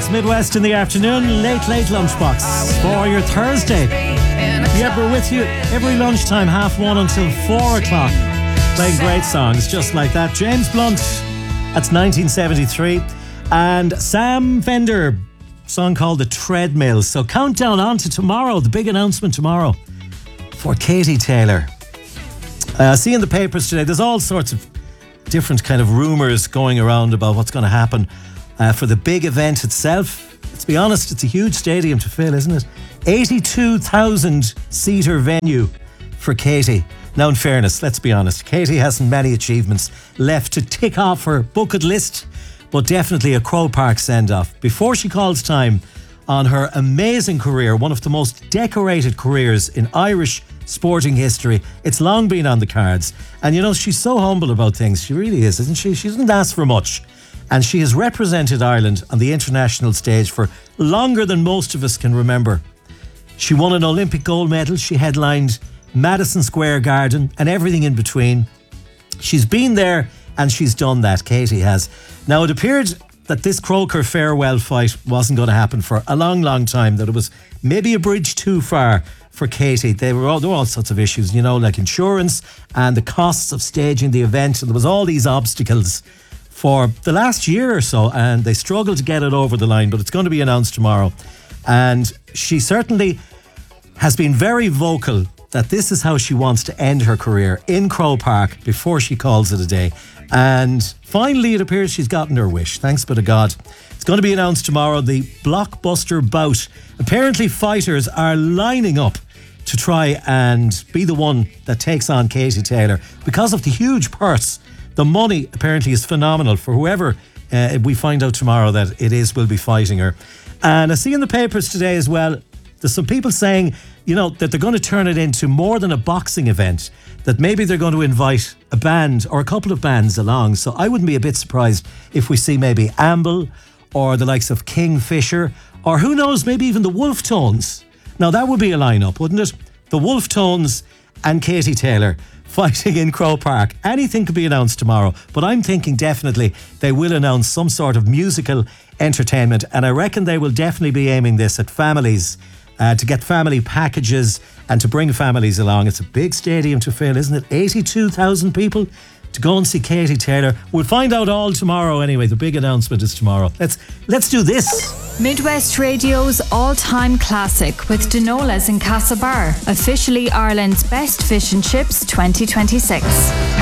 Lunchbox, Midwest in the afternoon. Late Lunchbox for your Thursday. Yeah, we're with you every lunchtime, 1:30 until 4 o'clock. Playing great songs just like that. James Blunt, that's 1973. And Sam Fender, song called The Treadmill. So countdown on to tomorrow, the big announcement tomorrow for Katie Taylor. See in the papers today, there's all sorts of different kind of rumours going around about what's going to happen for the big event itself. Let's be honest, it's a huge stadium to fill, isn't it? 82,000 seater venue for Katie. Now, in fairness, let's be honest, Katie hasn't many achievements left to tick off her bucket list, but definitely a Croke Park send-off. Before she calls time on her amazing career, one of the most decorated careers in Irish sporting history, it's long been on the cards. And you know, she's so humble about things. She really is, isn't she? She doesn't ask for much. And she has represented Ireland on the international stage for longer than most of us can remember. She won an Olympic gold medal. She headlined Madison Square Garden and everything in between. She's been there and she's done that, Katie has. Now, it appeared that this Croker farewell fight wasn't going to happen for a long, long time, that it was maybe a bridge too far for Katie. There were all sorts of issues, you know, like insurance and the costs of staging the event. And there was all these obstacles for the last year or so, and they struggled to get it over the line, but it's going to be announced tomorrow. And she certainly has been very vocal that this is how she wants to end her career, in Croke Park, before she calls it a day. And finally, it appears she's gotten her wish. Thanks be to God. It's going to be announced tomorrow, the blockbuster bout. Apparently, fighters are lining up to try and be the one that takes on Katie Taylor because of the huge purse. The money apparently is phenomenal for whoever we find out tomorrow that it is will be fighting her. And I see in the papers today as well, there's some people saying, you know, that they're going to turn it into more than a boxing event, that maybe they're going to invite a band or a couple of bands along. So I wouldn't be a bit surprised if we see maybe Amble or the likes of Kingfisher, or who knows, maybe even the Wolf Tones. Now that would be a lineup, wouldn't it? The Wolf Tones and Katie Taylor fighting in Croke Park. Anything could be announced tomorrow, but I'm thinking definitely they will announce some sort of musical entertainment, and I reckon they will definitely be aiming this at families, to get family packages and to bring families along. It's a big stadium to fill, isn't it? 82,000 people to go and see Katie Taylor. We'll find out all tomorrow anyway. The big announcement is tomorrow. Let's do this. Midwest Radio's all-time classic with Denola's in Castlebar, officially Ireland's best fish and chips 2026.